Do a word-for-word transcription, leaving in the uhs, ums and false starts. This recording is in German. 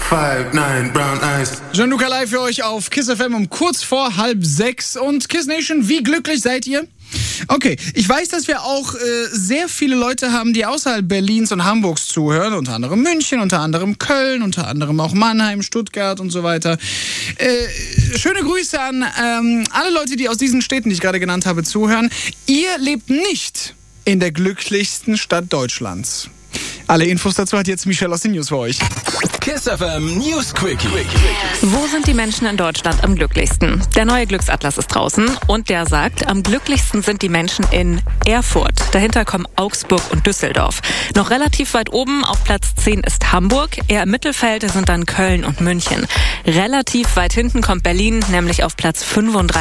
Five, nine, brown eyes. Gianluca live für euch auf KISS F M um kurz vor halb sechs. Und KISS Nation, wie glücklich seid ihr? Okay, ich weiß, dass wir auch äh, sehr viele Leute haben, die außerhalb Berlins und Hamburgs zuhören. Unter anderem München, unter anderem Köln, unter anderem auch Mannheim, Stuttgart und so weiter. Äh, schöne Grüße an ähm, alle Leute, die aus diesen Städten, die ich gerade genannt habe, zuhören. Ihr lebt nicht in der glücklichsten Stadt Deutschlands. Alle Infos dazu hat jetzt Michelle aus den News für euch. KISS F M News Quickie. Wo sind die Menschen in Deutschland am glücklichsten? Der neue Glücksatlas ist draußen und der sagt, am glücklichsten sind die Menschen in Erfurt. Dahinter kommen Augsburg und Düsseldorf. Noch relativ weit oben auf Platz zehn ist Hamburg. Eher im Mittelfeld sind dann Köln und München. Relativ weit hinten kommt Berlin, nämlich auf Platz fünfunddreißig.